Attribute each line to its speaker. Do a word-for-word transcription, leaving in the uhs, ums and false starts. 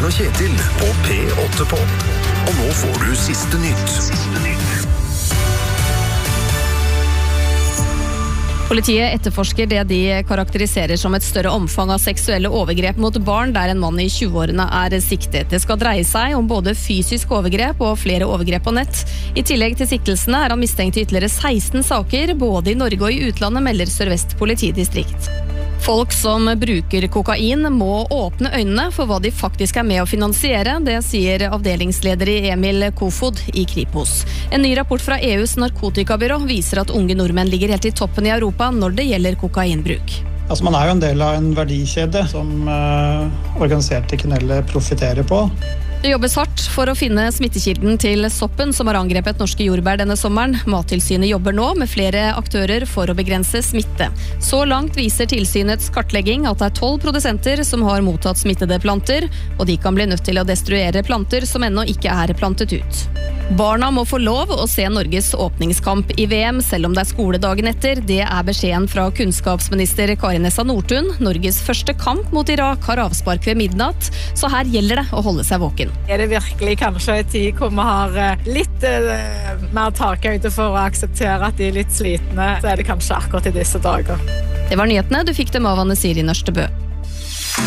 Speaker 1: Kristin og Kjetil på P åtte på. Og nå får du siste nytt. Siste nytt.
Speaker 2: Politiet etterforsker det de karakteriserer som et større omfang av seksuelle overgrep mot barn, der en mann i tjueårene er siktet. Det skal dreie seg om både fysisk overgrep og flere overgrep på nett. I tillegg til siktelsene er han mistenkt i ytterligere seksten saker, både i Norge og i utlandet, melder Sør-Vest politidistrikt. Folk som bruker kokain må åpne øynene for hva de faktisk er med å finansiere, det sier avdelingsleder i Emil Kofod i Kripos. En ny rapport fra E U's narkotikabyrå viser at unge nordmenn ligger helt i toppen i Europa når det gjelder kokainbruk.
Speaker 3: Altså, man er jo en del av en verdikjede som uh, organiserte kriminelle profiterer på.
Speaker 2: Det jobbes hardt for å finne smittekilden til soppen som har angrepet norske jordbær denne sommeren. Mattilsynet jobber nå med flere aktører for å begrense smitte. Så langt viser tilsynets kartlegging at det er tolv produsenter som har mottatt smittede planter, og de kan bli nødt til å destruere planter som ennå ikke er plantet ut. Barna må få lov å se Norges åpningskamp i V M, selv om det er skoledagen etter. Det er beskjeden fra kunnskapsminister Kari Nessa Nordtun. Norges første kamp mot Irak har avspark ved midnatt, så her gjelder det å holde seg våken.
Speaker 4: Er det virkelig kanskje en tid hvor vi har litt uh, mer takhøyde for å akseptere at de er litt slitne, så er det kanskje akkurat i disse dager.
Speaker 2: Det var nyhetene. Du fikk dem av Anne Siri Nørstebø.